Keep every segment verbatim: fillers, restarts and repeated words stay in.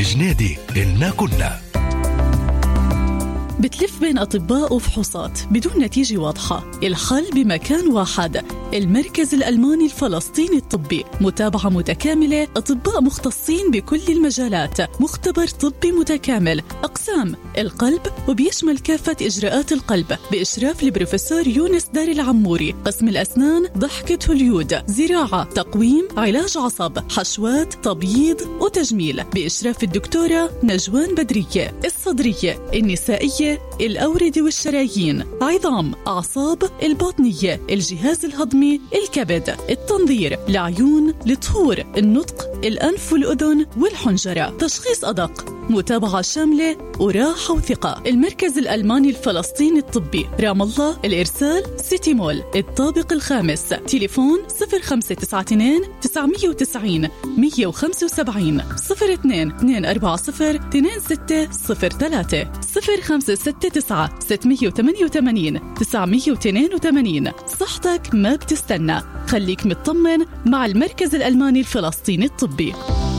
الجنيدي إنا كنا. بتلف بين أطباء وفحوصات بدون نتيجة واضحة. الحل بمكان واحد، المركز الألماني الفلسطيني الطبي. متابعة متكاملة، أطباء مختصين بكل المجالات، مختبر طبي متكامل، أقسام القلب وبيشمل كافة إجراءات القلب بإشراف البروفيسور يونس دار العموري. قسم الأسنان، ضحكة هوليود، زراعة، تقويم، علاج عصب، حشوات، تبييض وتجميل بإشراف الدكتورة نجوان بدرية. الصدرية، النسائية، الأوردة والشرايين، عظام، أعصاب، الباطنية، الجهاز الهضمي، الكبد، التنظير، العيون، الطهور، النطق، الأنف والأذن والحنجرة. تشخيص أدق، متابعة شاملة وراحة وثقة. المركز الألماني الفلسطيني الطبي، رام الله، الإرسال سيتي مول، الطابق الخامس. تليفون صفر خمسة تسعة اثنين تسعمية وتسعين مية وخمسة وسبعين صفر اثنين اثنين أربعة صفر اثنين ستة صفر ثلاثة صفر خمسة ستة تسعة ستمية وثمانية وثمانين تسعمية واثنين وثمانين. صحتك ما بتستنى، خليك مطمن مع المركز الألماني الفلسطيني الطبي.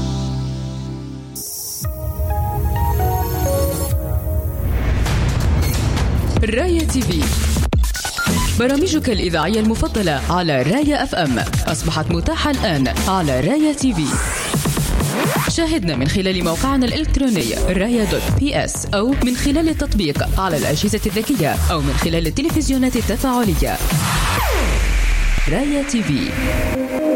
راية تي في، برامجك الإذاعية المفضلة على راية أف أم أصبحت متاحة الآن على راية تي في. شاهدنا من خلال موقعنا الإلكتروني راية دوت بي اس أو من خلال التطبيق على الأجهزة الذكية أو من خلال التلفزيونات التفاعلية. راية تي في.